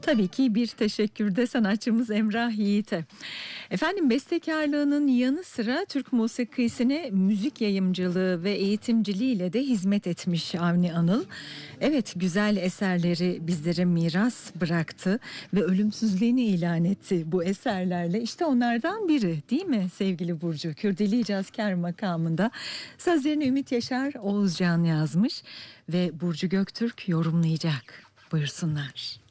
Tabii ki bir teşekkür de sanatçımız Emrah Yiğit'e. Efendim, bestekarlığının yanı sıra Türk musikisine müzik yayımcılığı ve eğitimciliğiyle de hizmet etmiş Avni Anıl. Evet, güzel eserleri bizlere miras bıraktı ve ölümsüzlüğünü ilan etti bu eserlerle. İşte onlardan biri, değil mi sevgili Burcu? Kürdeli Cazkar makamında sözlerini Ümit Yaşar Oğuzcan yazmış ve Burcu Göktürk yorumlayacak. Buyursunlar.